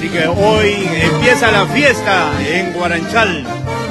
Así que hoy empieza la fiesta en Guaranchal.